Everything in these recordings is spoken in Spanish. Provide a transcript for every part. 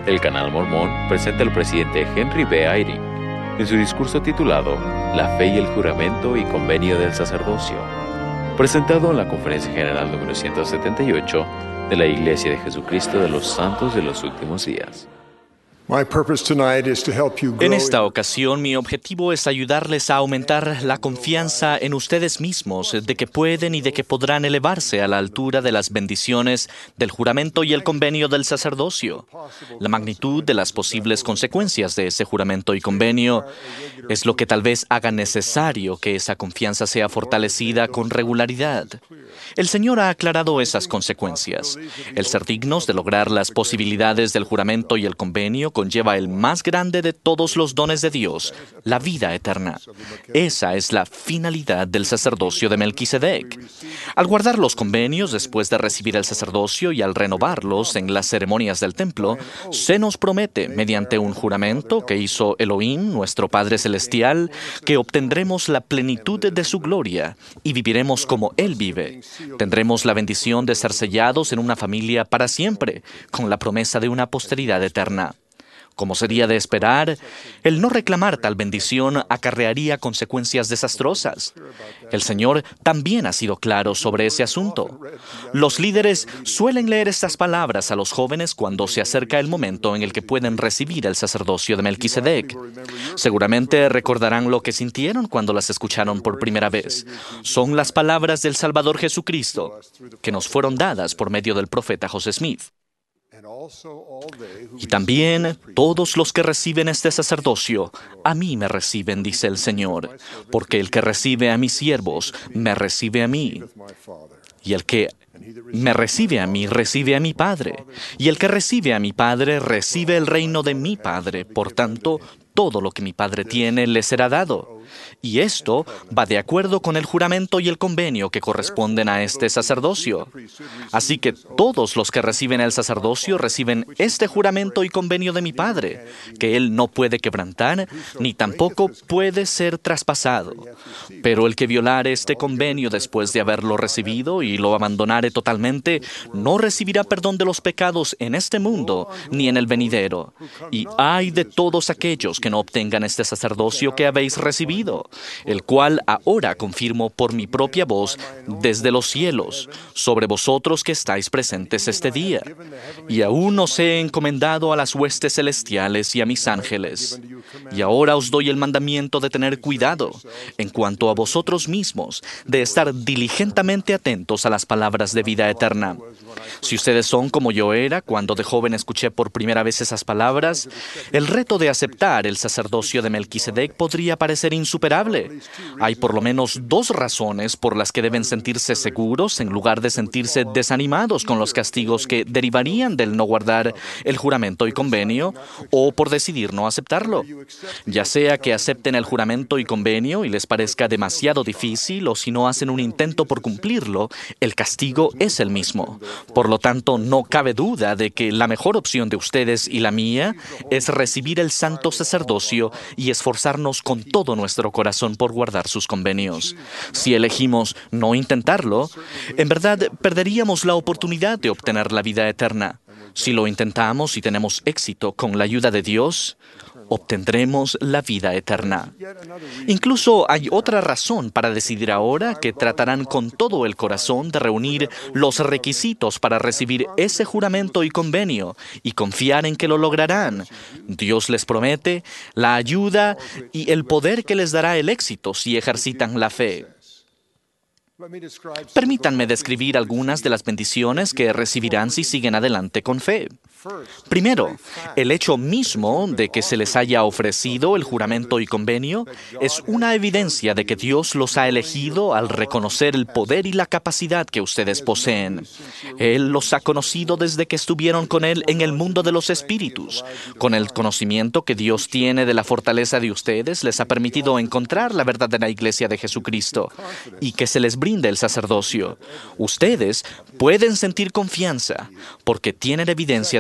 El Canal Mormón presenta al presidente Henry B. Eyring en su discurso titulado La fe y el juramento y convenio del sacerdocio, presentado en la Conferencia General número 178 de la Iglesia de Jesucristo de los Santos de los Últimos Días. En esta ocasión, mi objetivo es ayudarles a aumentar la confianza en ustedes mismos de que pueden y de que podrán elevarse a la altura de las bendiciones del juramento y el convenio del sacerdocio. La magnitud de las posibles consecuencias de ese juramento y convenio es lo que tal vez haga necesario que esa confianza sea fortalecida con regularidad. El Señor ha aclarado esas consecuencias. El ser dignos de lograr las posibilidades del juramento y el convenio conlleva el más grande de todos los dones de Dios, la vida eterna. Esa es la finalidad del sacerdocio de Melquisedec. Al guardar los convenios después de recibir el sacerdocio y al renovarlos en las ceremonias del templo, se nos promete, mediante un juramento que hizo Elohim, nuestro Padre Celestial, que obtendremos la plenitud de su gloria y viviremos como Él vive. Tendremos la bendición de ser sellados en una familia para siempre, con la promesa de una posteridad eterna. Como sería de esperar, el no reclamar tal bendición acarrearía consecuencias desastrosas. El Señor también ha sido claro sobre ese asunto. Los líderes suelen leer estas palabras a los jóvenes cuando se acerca el momento en el que pueden recibir el sacerdocio de Melquisedec. Seguramente recordarán lo que sintieron cuando las escucharon por primera vez. Son las palabras del Salvador Jesucristo, que nos fueron dadas por medio del profeta José Smith. Y también todos los que reciben este sacerdocio, a mí me reciben, dice el Señor, porque el que recibe a mis siervos, me recibe a mí. Y el que me recibe a mí, recibe a mi Padre. Y el que recibe a mi Padre, recibe el reino de mi Padre. Por tanto, todo lo que mi Padre tiene le será dado. Y esto va de acuerdo con el juramento y el convenio que corresponden a este sacerdocio. Así que todos los que reciben el sacerdocio reciben este juramento y convenio de mi Padre, que Él no puede quebrantar, ni tampoco puede ser traspasado. Pero el que violare este convenio después de haberlo recibido y lo abandonare totalmente, no recibirá perdón de los pecados en este mundo ni en el venidero. Y ay de todos aquellos que no obtengan este sacerdocio que habéis recibido, el cual ahora confirmo por mi propia voz desde los cielos, sobre vosotros que estáis presentes este día. Y aún os he encomendado a las huestes celestiales y a mis ángeles. Y ahora os doy el mandamiento de tener cuidado, en cuanto a vosotros mismos, de estar diligentemente atentos a las palabras de vida eterna. Si ustedes son como yo era cuando de joven escuché por primera vez esas palabras, el reto de aceptar el sacerdocio de Melquisedec podría parecer insuperable. Hay por lo menos dos razones por las que deben sentirse seguros en lugar de sentirse desanimados con los castigos que derivarían del no guardar el juramento y convenio o por decidir no aceptarlo. Ya sea que acepten el juramento y convenio y les parezca demasiado difícil o si no hacen un intento por cumplirlo, el castigo es el mismo. Por lo tanto, no cabe duda de que la mejor opción de ustedes y la mía es recibir el santo sacerdocio y esforzarnos con todo nuestro corazón por guardar sus convenios. Si elegimos no intentarlo, en verdad perderíamos la oportunidad de obtener la vida eterna. Si lo intentamos y tenemos éxito con la ayuda de Dios, obtendremos la vida eterna. Incluso hay otra razón para decidir ahora que tratarán con todo el corazón de reunir los requisitos para recibir ese juramento y convenio y confiar en que lo lograrán. Dios les promete la ayuda y el poder que les dará el éxito si ejercitan la fe. Permítanme describir algunas de las bendiciones que recibirán si siguen adelante con fe. Primero, el hecho mismo de que se les haya ofrecido el juramento y convenio es una evidencia de que Dios los ha elegido al reconocer el poder y la capacidad que ustedes poseen. Él los ha conocido desde que estuvieron con Él en el mundo de los espíritus. Con el conocimiento que Dios tiene de la fortaleza de ustedes, les ha permitido encontrar la verdadera iglesia de Jesucristo y que se les brinde el sacerdocio. Ustedes pueden sentir confianza porque tienen evidencia de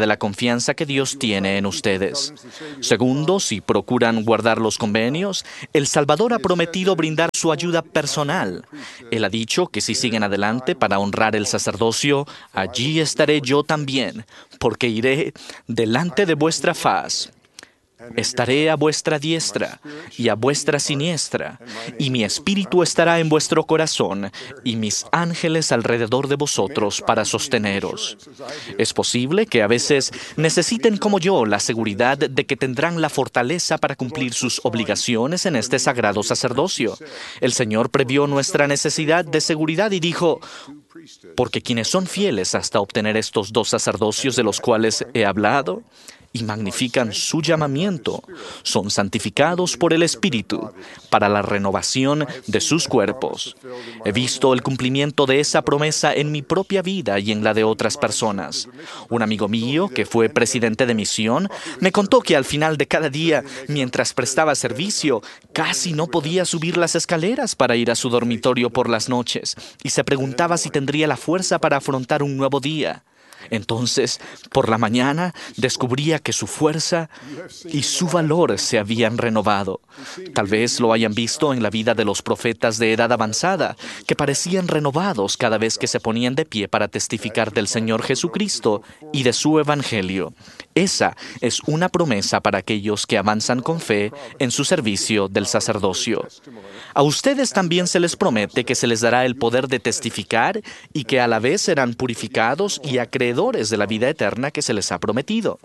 de la confianza que Dios tiene en ustedes. Segundo, si procuran guardar los convenios, el Salvador ha prometido brindar su ayuda personal. Él ha dicho que si siguen adelante para honrar el sacerdocio, allí estaré yo también, porque iré delante de vuestra faz. Estaré a vuestra diestra y a vuestra siniestra, y mi espíritu estará en vuestro corazón, y mis ángeles alrededor de vosotros para sosteneros. Es posible que a veces necesiten como yo la seguridad de que tendrán la fortaleza para cumplir sus obligaciones en este sagrado sacerdocio. El Señor previó nuestra necesidad de seguridad y dijo: porque quienes son fieles hasta obtener estos 2 sacerdocios de los cuales he hablado, y magnifican su llamamiento, son santificados por el Espíritu para la renovación de sus cuerpos. He visto el cumplimiento de esa promesa en mi propia vida y en la de otras personas. Un amigo mío, que fue presidente de misión, me contó que al final de cada día, mientras prestaba servicio, casi no podía subir las escaleras para ir a su dormitorio por las noches, y se preguntaba si tendría la fuerza para afrontar un nuevo día. Entonces, por la mañana, descubría que su fuerza y su valor se habían renovado. Tal vez lo hayan visto en la vida de los profetas de edad avanzada, que parecían renovados cada vez que se ponían de pie para testificar del Señor Jesucristo y de su Evangelio. Esa es una promesa para aquellos que avanzan con fe en su servicio del sacerdocio. A ustedes también se les promete que se les dará el poder de testificar y que a la vez serán purificados y acreedores de la vida eterna que se les ha prometido.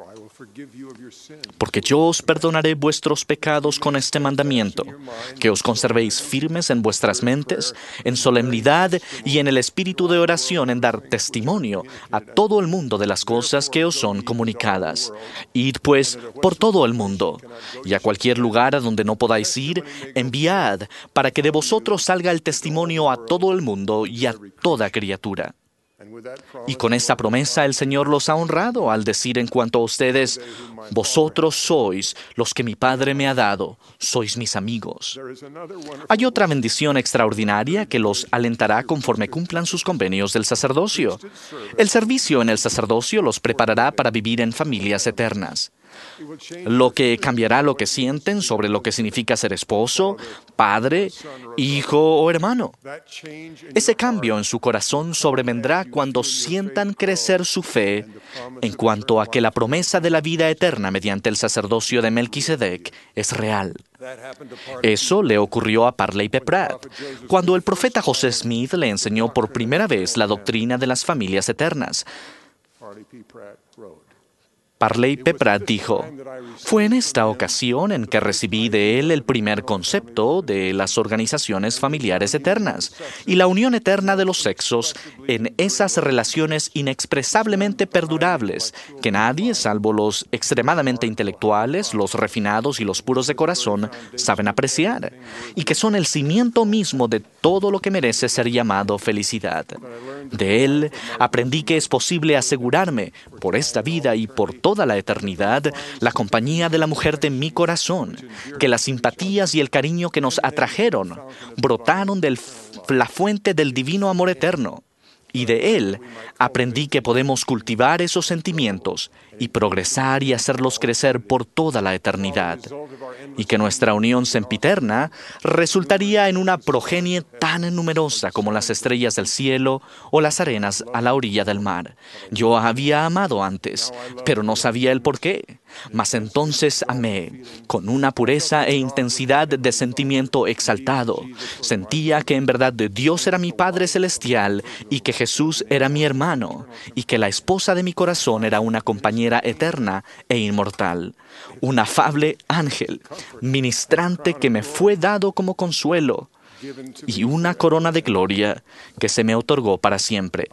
Porque yo os perdonaré vuestros pecados con este mandamiento, que os conservéis firmes en vuestras mentes, en solemnidad y en el espíritu de oración, en dar testimonio a todo el mundo de las cosas que os son comunicadas. Id, pues, por todo el mundo, y a cualquier lugar a donde no podáis ir, enviad, para que de vosotros salga el testimonio a todo el mundo y a toda criatura. Y con esta promesa el Señor los ha honrado al decir en cuanto a ustedes: vosotros sois los que mi Padre me ha dado, sois mis amigos. Hay otra bendición extraordinaria que los alentará conforme cumplan sus convenios del sacerdocio. El servicio en el sacerdocio los preparará para vivir en familias eternas. Lo que cambiará lo que sienten sobre lo que significa ser esposo, padre, hijo o hermano. Ese cambio en su corazón sobrevendrá cuando sientan crecer su fe en cuanto a que la promesa de la vida eterna mediante el sacerdocio de Melquisedec es real. Eso le ocurrió a Parley P. Pratt, cuando el profeta José Smith le enseñó por primera vez la doctrina de las familias eternas. Parley P. Pratt dijo: fue en esta ocasión en que recibí de él el primer concepto de las organizaciones familiares eternas y la unión eterna de los sexos en esas relaciones inexpresablemente perdurables que nadie, salvo los extremadamente intelectuales, los refinados y los puros de corazón, saben apreciar, y que son el cimiento mismo de todo lo que merece ser llamado felicidad. De él aprendí que es posible asegurarme, por esta vida y por toda la eternidad, la compañía de la mujer de mi corazón, que las simpatías y el cariño que nos atrajeron brotaron de la fuente del divino amor eterno. Y de él aprendí que podemos cultivar esos sentimientos y progresar y hacerlos crecer por toda la eternidad, y que nuestra unión sempiterna resultaría en una progenie tan numerosa como las estrellas del cielo o las arenas a la orilla del mar. Yo había amado antes, pero no sabía el por qué. Mas entonces amé, con una pureza e intensidad de sentimiento exaltado. Sentía que en verdad Dios era mi Padre Celestial y que Jesús era mi hermano, y que la esposa de mi corazón era una compañera eterna e inmortal, un afable ángel, ministrante que me fue dado como consuelo, y una corona de gloria que se me otorgó para siempre.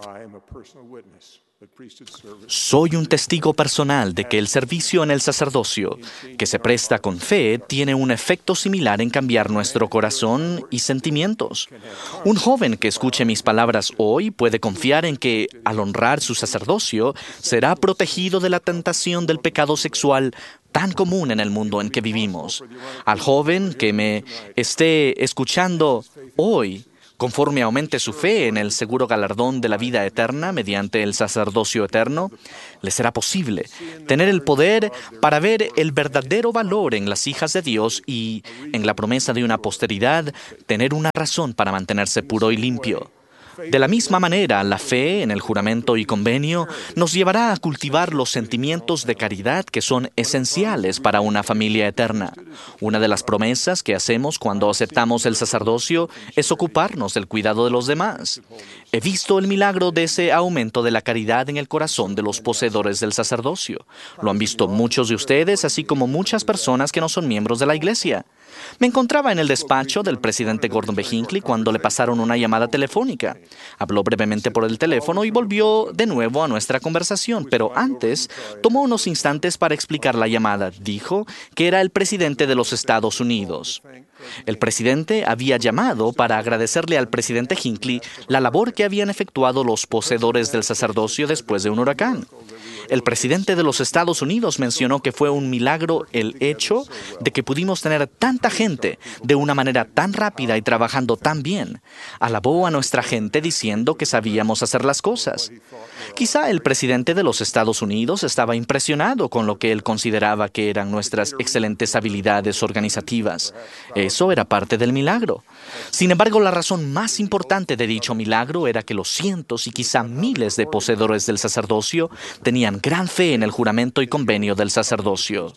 Soy un testigo personal de que el servicio en el sacerdocio, que se presta con fe, tiene un efecto similar en cambiar nuestro corazón y sentimientos. Un joven que escuche mis palabras hoy puede confiar en que, al honrar su sacerdocio, será protegido de la tentación del pecado sexual tan común en el mundo en que vivimos. Al joven que me esté escuchando hoy, Conforme aumente su fe en el seguro galardón de la vida eterna mediante el sacerdocio eterno, le será posible tener el poder para ver el verdadero valor en las hijas de Dios y, en la promesa de una posteridad, tener una razón para mantenerse puro y limpio. De la misma manera, la fe en el juramento y convenio nos llevará a cultivar los sentimientos de caridad que son esenciales para una familia eterna. Una de las promesas que hacemos cuando aceptamos el sacerdocio es ocuparnos del cuidado de los demás. He visto el milagro de ese aumento de la caridad en el corazón de los poseedores del sacerdocio. Lo han visto muchos de ustedes, así como muchas personas que no son miembros de la iglesia. Me encontraba en el despacho del presidente Gordon B. Hinckley cuando le pasaron una llamada telefónica. Habló brevemente por el teléfono y volvió de nuevo a nuestra conversación, pero antes tomó unos instantes para explicar la llamada. Dijo que era el presidente de los Estados Unidos. El presidente había llamado para agradecerle al presidente Hinckley la labor que habían efectuado los poseedores del sacerdocio después de un huracán. El presidente de los Estados Unidos mencionó que fue un milagro el hecho de que pudimos tener tanta gente de una manera tan rápida y trabajando tan bien. Alabó a nuestra gente diciendo que sabíamos hacer las cosas. Quizá el presidente de los Estados Unidos estaba impresionado con lo que él consideraba que eran nuestras excelentes habilidades organizativas. Eso era parte del milagro. Sin embargo, la razón más importante de dicho milagro era que los cientos y quizá miles de poseedores del sacerdocio tenían gran fe en el juramento y convenio del sacerdocio.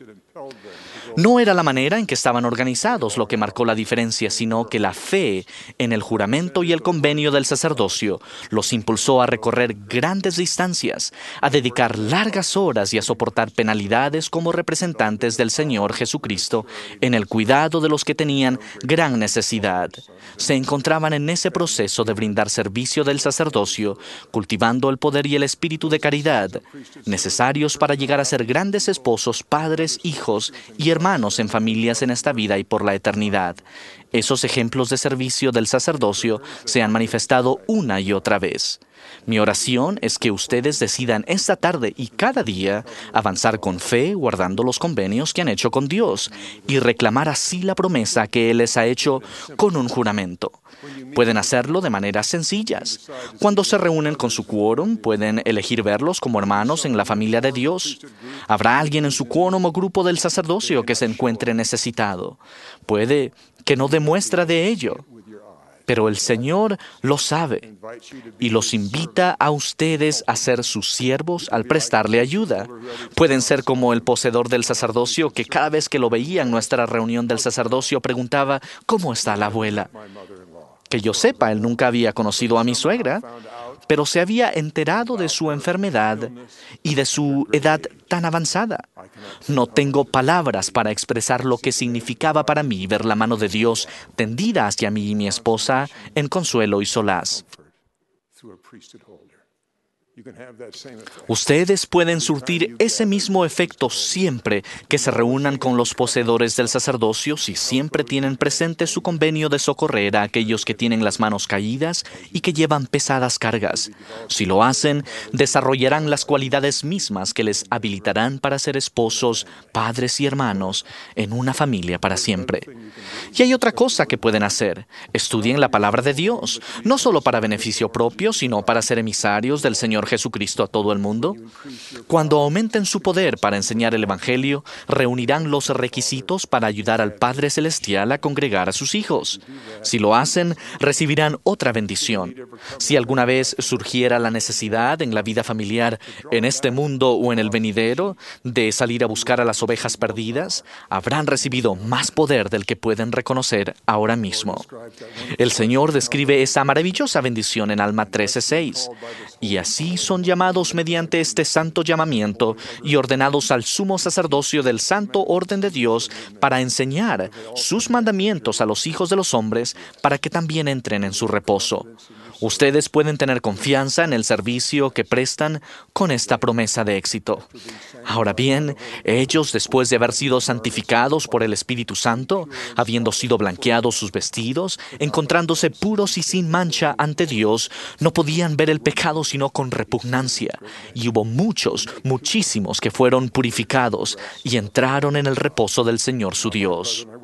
No era la manera en que estaban organizados lo que marcó la diferencia, sino que la fe en el juramento y el convenio del sacerdocio los impulsó a recorrer grandes distancias, a dedicar largas horas y a soportar penalidades como representantes del Señor Jesucristo en el cuidado de los que tenían gran necesidad. Se encontraban en ese proceso de brindar servicio del sacerdocio, cultivando el poder y el espíritu de caridad, necesarios para llegar a ser grandes esposos, padres, hijos y hermanos en familias en esta vida y por la eternidad. Esos ejemplos de servicio del sacerdocio se han manifestado una y otra vez. Mi oración es que ustedes decidan esta tarde y cada día avanzar con fe, guardando los convenios que han hecho con Dios y reclamar así la promesa que Él les ha hecho con un juramento. Pueden hacerlo de maneras sencillas. Cuando se reúnen con su quórum, pueden elegir verlos como hermanos en la familia de Dios. Habrá alguien en su quórum o grupo del sacerdocio que se encuentre necesitado. Puede que no demuestre de ello, pero el Señor lo sabe y los invita a ustedes a ser sus siervos al prestarle ayuda. Pueden ser como el poseedor del sacerdocio que cada vez que lo veía en nuestra reunión del sacerdocio preguntaba, ¿cómo está la abuela? Que yo sepa, él nunca había conocido a mi suegra, pero se había enterado de su enfermedad y de su edad tan avanzada. No tengo palabras para expresar lo que significaba para mí ver la mano de Dios tendida hacia mí y mi esposa en consuelo y solaz. Ustedes pueden surtir ese mismo efecto siempre que se reúnan con los poseedores del sacerdocio si siempre tienen presente su convenio de socorrer a aquellos que tienen las manos caídas y que llevan pesadas cargas. Si lo hacen, desarrollarán las cualidades mismas que les habilitarán para ser esposos, padres y hermanos en una familia para siempre. Y hay otra cosa que pueden hacer. Estudien la palabra de Dios, no solo para beneficio propio, sino para ser emisarios del Señor Jesucristo a todo el mundo. Cuando aumenten su poder para enseñar el Evangelio, reunirán los requisitos para ayudar al Padre Celestial a congregar a sus hijos. Si lo hacen, recibirán otra bendición. Si alguna vez surgiera la necesidad en la vida familiar, en este mundo o en el venidero, de salir a buscar a las ovejas perdidas, habrán recibido más poder del que pueden reconocer ahora mismo. El Señor describe esa maravillosa bendición en Alma 13:6. Y así son llamados mediante este santo llamamiento y ordenados al sumo sacerdocio del santo orden de Dios para enseñar sus mandamientos a los hijos de los hombres para que también entren en su reposo. Ustedes pueden tener confianza en el servicio que prestan con esta promesa de éxito. Ahora bien, ellos, después de haber sido santificados por el Espíritu Santo, habiendo sido blanqueados sus vestidos, encontrándose puros y sin mancha ante Dios, no podían ver el pecado sino con repugnancia. Y hubo muchísimos que fueron purificados y entraron en el reposo del Señor su Dios.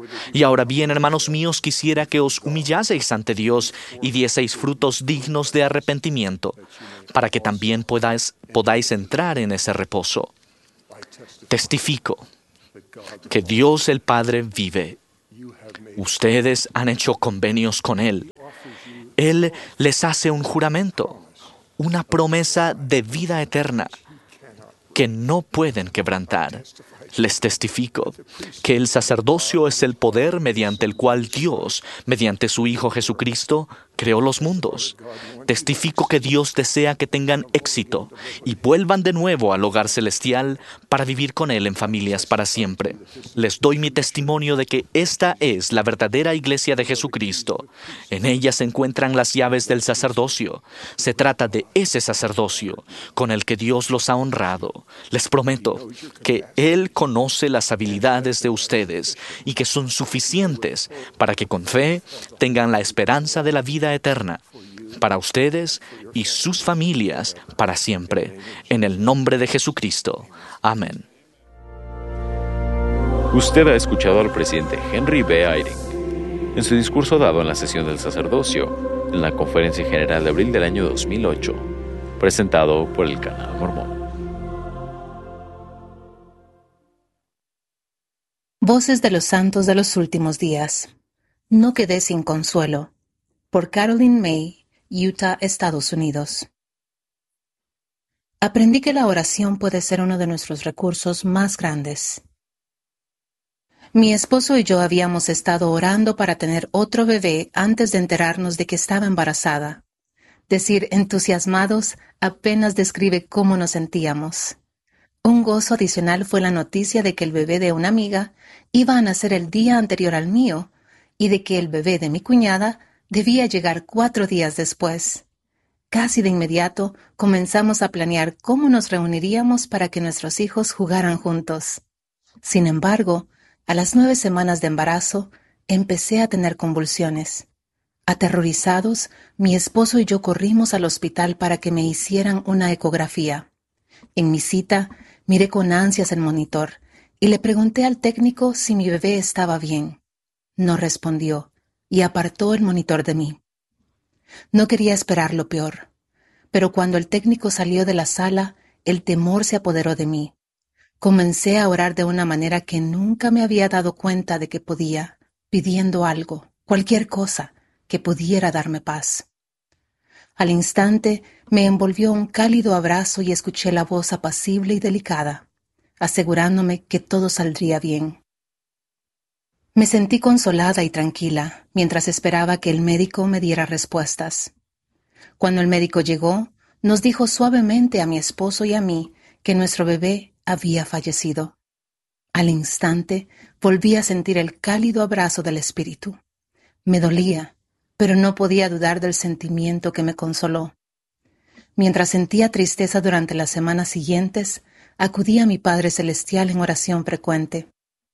Y ahora bien, hermanos míos, quisiera que os humillaseis ante Dios y dieseis frutos dignos de arrepentimiento, para que también podáis entrar en ese reposo. Testifico que Dios el Padre vive. Ustedes han hecho convenios con Él. Él les hace un juramento, una promesa de vida eterna que no pueden quebrantar. Les testifico que el sacerdocio es el poder mediante el cual Dios, mediante su Hijo Jesucristo, creó los mundos. Testifico que Dios desea que tengan éxito y vuelvan de nuevo al hogar celestial para vivir con Él en familias para siempre. Les doy mi testimonio de que esta es la verdadera iglesia de Jesucristo. En ella se encuentran las llaves del sacerdocio. Se trata de ese sacerdocio con el que Dios los ha honrado. Les prometo que Él conoce las habilidades de ustedes y que son suficientes para que con fe tengan la esperanza de la vida eterna para ustedes y sus familias para siempre. En el nombre de Jesucristo. Amén. Usted ha escuchado al presidente Henry B. Eyring en su discurso dado en la sesión del sacerdocio en la Conferencia General de abril del año 2008, presentado por el Canal Mormón. Voces de los Santos de los Últimos Días. No quedé sin consuelo. Por Caroline May, Utah, Estados Unidos. Aprendí que la oración puede ser uno de nuestros recursos más grandes. Mi esposo y yo habíamos estado orando para tener otro bebé antes de enterarnos de que estaba embarazada. Decir entusiasmados apenas describe cómo nos sentíamos. Un gozo adicional fue la noticia de que el bebé de una amiga iba a nacer el día anterior al mío y de que el bebé de mi cuñada debía llegar 4 días después. Casi de inmediato comenzamos a planear cómo nos reuniríamos para que nuestros hijos jugaran juntos. Sin embargo, a las 9 semanas de embarazo, empecé a tener convulsiones. Aterrorizados, mi esposo y yo corrimos al hospital para que me hicieran una ecografía. En mi cita, miré con ansias el monitor y le pregunté al técnico si mi bebé estaba bien. No respondió y apartó el monitor de mí. No quería esperar lo peor, pero cuando el técnico salió de la sala, el temor se apoderó de mí. Comencé a orar de una manera que nunca me había dado cuenta de que podía, pidiendo algo, cualquier cosa, que pudiera darme paz. Al instante me envolvió un cálido abrazo y escuché la voz apacible y delicada, asegurándome que todo saldría bien. Me sentí consolada y tranquila mientras esperaba que el médico me diera respuestas. Cuando el médico llegó, nos dijo suavemente a mi esposo y a mí que nuestro bebé había fallecido. Al instante volví a sentir el cálido abrazo del Espíritu. Me dolía, pero no podía dudar del sentimiento que me consoló. Mientras sentía tristeza durante las semanas siguientes, acudí a mi Padre Celestial en oración frecuente.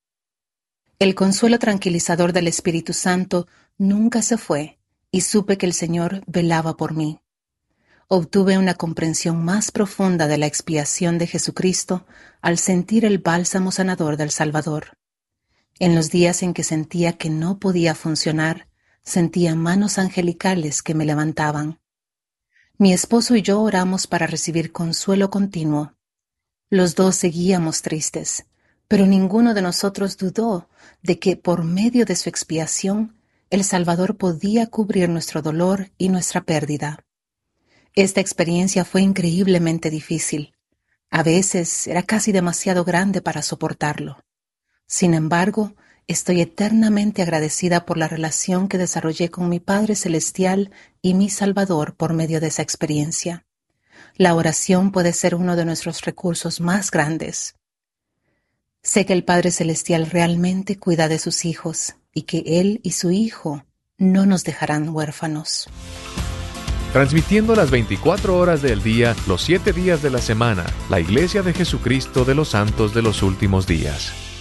El consuelo tranquilizador del Espíritu Santo nunca se fue y supe que el Señor velaba por mí. Obtuve una comprensión más profunda de la expiación de Jesucristo al sentir el bálsamo sanador del Salvador. En los días en que sentía que no podía funcionar, sentía manos angelicales que me levantaban. Mi esposo y yo oramos para recibir consuelo continuo. Los dos seguíamos tristes, pero ninguno de nosotros dudó de que por medio de su expiación, el Salvador podía cubrir nuestro dolor y nuestra pérdida. Esta experiencia fue increíblemente difícil. A veces era casi demasiado grande para soportarlo. Sin embargo, estoy eternamente agradecida por la relación que desarrollé con mi Padre Celestial y mi Salvador por medio de esa experiencia. La oración puede ser uno de nuestros recursos más grandes. Sé que el Padre Celestial realmente cuida de sus hijos y que Él y su Hijo no nos dejarán huérfanos. Transmitiendo las 24 horas del día, los 7 días de la semana, la Iglesia de Jesucristo de los Santos de los Últimos Días.